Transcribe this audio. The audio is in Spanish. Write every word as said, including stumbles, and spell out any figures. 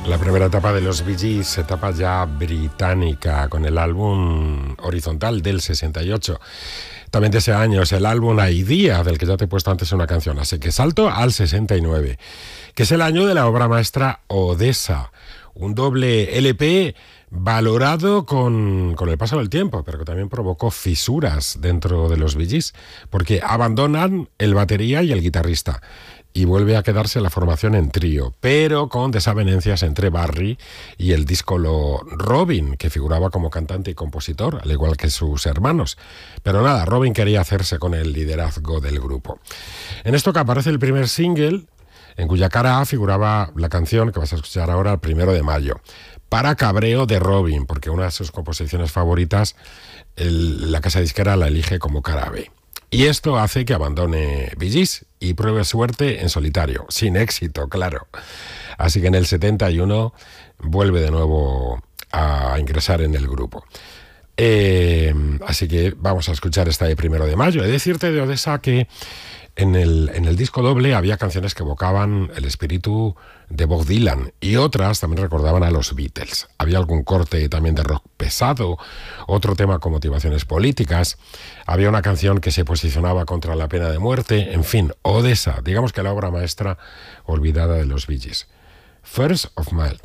La primera etapa de los Bee Gees, etapa ya británica, con el álbum Horizontal del sesenta y ocho. También de ese año es el álbum Idea, del que ya te he puesto antes una canción. Así que salto al sesenta y nueve, que es el año de la obra maestra Odessa, un doble L P valorado con, con el paso del tiempo, pero que también provocó fisuras dentro de los Bee Gees, porque abandonan el batería y el guitarrista, y vuelve a quedarse la formación en trío, pero con desavenencias entre Barry y el díscolo Robin, que figuraba como cantante y compositor, al igual que sus hermanos. Pero nada, Robin quería hacerse con el liderazgo del grupo. En esto que aparece el primer single, en cuya cara A figuraba la canción que vas a escuchar ahora, el primero de mayo, para cabreo de Robin, porque una de sus composiciones favoritas, el, la casa disquera la elige como cara B. Y esto hace que abandone Bee Gees y pruebe suerte en solitario, sin éxito, claro. Así que en el setenta y uno vuelve de nuevo a ingresar en el grupo. Eh, así que vamos a escuchar esta de primero de mayo. He de decirte de Odessa que en el, en el disco doble había canciones que evocaban el espíritu de Bob Dylan y otras también recordaban a los Beatles. Había algún corte también de rock pesado, otro tema con motivaciones políticas, había una canción que se posicionaba contra la pena de muerte. En fin, Odessa, digamos que la obra maestra olvidada de los Bee Gees. First of May.